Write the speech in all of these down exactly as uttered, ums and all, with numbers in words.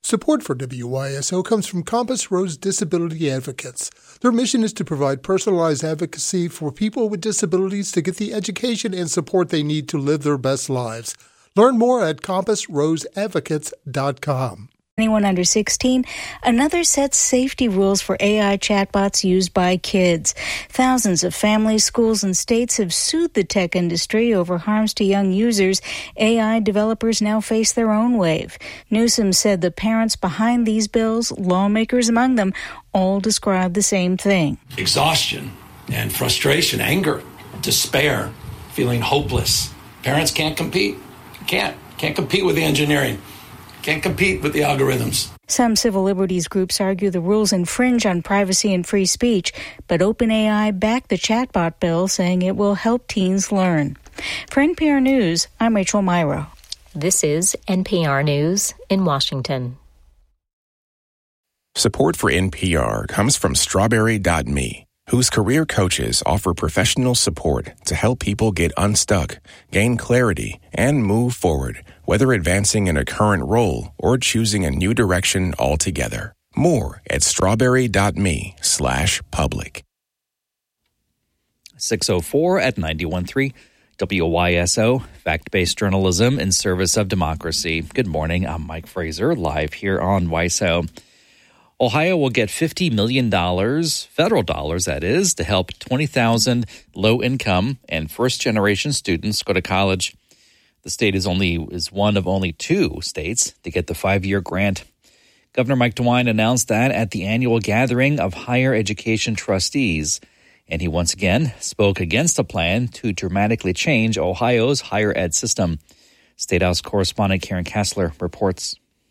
Support for W Y S O comes from Compass Rose Disability Advocates. Their mission is to provide personalized advocacy for people with disabilities to get the education and support they need to live their best lives. Learn more at compass rose advocates dot com. Anyone under sixteen, another sets safety rules for A I chatbots used by kids. Thousands of families, schools, and states have sued the tech industry over harms to young users. A I developers now face their own wave. Newsom said the parents behind these bills, lawmakers among them, all describe the same thing. Exhaustion and frustration, anger, despair, feeling hopeless. Parents can't compete. Can't. Can't compete with the engineering. Can't compete with the algorithms. Some civil liberties groups argue the rules infringe on privacy and free speech, but OpenAI backed the chatbot bill, saying it will help teens learn. For N P R News, I'm Rachel Myrow. This is N P R News in Washington. Support for N P R comes from Strawberry dot me, whose career coaches offer professional support to help people get unstuck, gain clarity, and move forward, whether advancing in a current role or choosing a new direction altogether. More at strawberry dot me slash public. six oh four at ninety-one point three W Y S O, fact-based journalism in service of democracy. Good morning, I'm Mike Fraser, live here on W Y S O. Ohio will get fifty million dollars, federal dollars that is, to help twenty thousand low-income and first-generation students go to college. The state is only is one of only two states to get the five-year grant. Governor Mike DeWine announced that at the annual gathering of higher education trustees, and he once again spoke against a plan to dramatically change Ohio's higher ed system. State House correspondent Karen Kassler reports.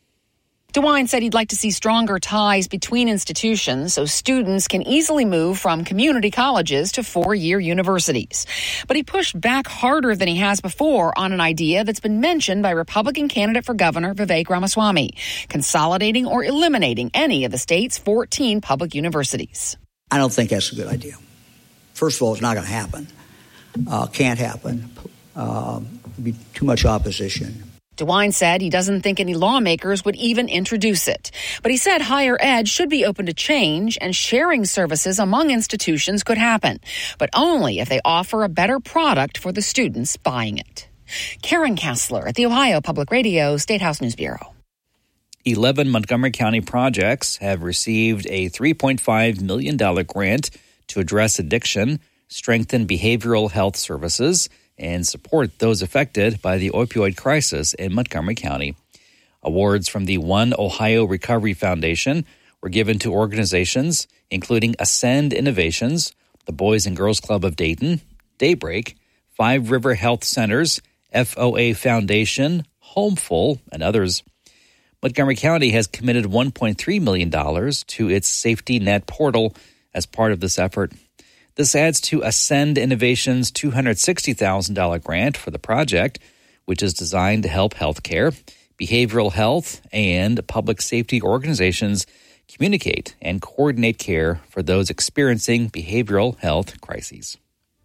DeWine said he'd like to see stronger ties between institutions so students can easily move from community colleges to four-year universities. But he pushed back harder than he has before on an idea that's been mentioned by Republican candidate for governor Vivek Ramaswamy, consolidating or eliminating any of the state's fourteen public universities. I don't think that's a good idea. First of all, it's not going to happen. Uh, can't happen. Uh, be too much opposition. DeWine said he doesn't think any lawmakers would even introduce it. But he said higher ed should be open to change and sharing services among institutions could happen, but only if they offer a better product for the students buying it. Karen Kassler at the Ohio Public Radio State House News Bureau. eleven Montgomery County projects have received a three point five million dollars grant to address addiction, strengthen behavioral health services, and support those affected by the opioid crisis in Montgomery County. Awards from the One Ohio Recovery Foundation were given to organizations including Ascend Innovations, the Boys and Girls Club of Dayton, Daybreak, Five River Health Centers, F O A Foundation, Homeful, and others. Montgomery County has committed one point three million dollars to its Safety Net portal as part of this effort. This adds to Ascend Innovations' two hundred sixty thousand dollars grant for the project, which is designed to help healthcare, behavioral health, and public safety organizations communicate and coordinate care for those experiencing behavioral health crises.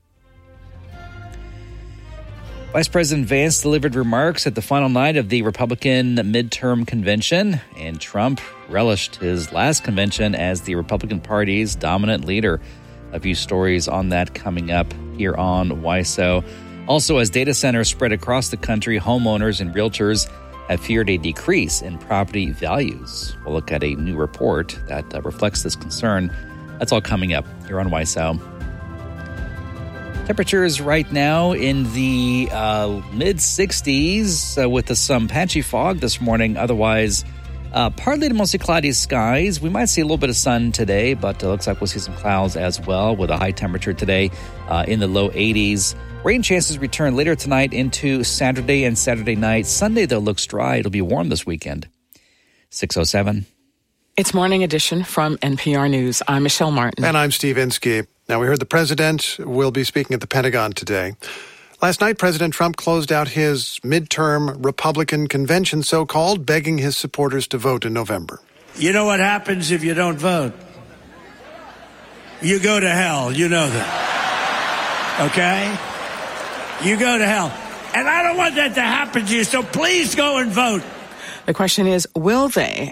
Vice President Vance delivered remarks at the final night of the Republican midterm convention, and Trump relished his last convention as the Republican Party's dominant leader. A few stories on that coming up here on W Y S O. Also, as data centers spread across the country, homeowners and realtors have feared a decrease in property values. We'll look at a new report that uh, reflects this concern. That's all coming up here on W Y S O. Temperatures right now in the uh, mid sixties uh, with uh, some patchy fog this morning. Otherwise, Uh, partly to mostly cloudy skies. We might see a little bit of sun today, but it looks like we'll see some clouds as well with a high temperature today uh, in the low eighties. Rain chances return later tonight into Saturday and Saturday night. Sunday, though, looks dry. It'll be warm this weekend. six oh seven. It's Morning Edition from N P R News. I'm Michelle Martin. And I'm Steve Inskeep. Now, we heard the president will be speaking at the Pentagon today. Last night, President Trump closed out his midterm Republican convention, so-called, begging his supporters to vote in November. You know what happens if you don't vote? You go to hell. You know that. Okay? You go to hell. And I don't want that to happen to you, so please go and vote. The question is, will they?